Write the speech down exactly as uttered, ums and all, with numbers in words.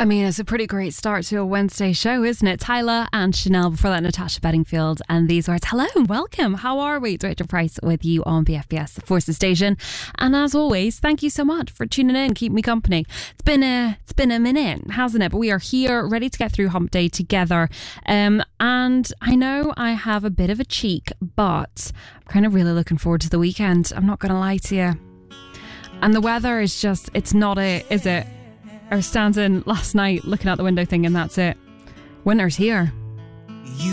I mean, it's a pretty great start to a Wednesday show, isn't it? Tyler and Chanel, before that, Natasha Bedingfield, and these words. Hello and welcome. How are we? It's Rachel Price with you on B F B S Forces Station. And as always, thank you so much for tuning in, keeping me company. It's been a, it's been a minute, hasn't it? But we are here, ready to get through Hump Day together. Um, and I know I have a bit of a cheek, but I'm kind of really looking forward to the weekend. I'm not going to lie to you. And the weather is just, it's not it, is it? I was standing last night looking out the window thinking, that's it. Winter's here.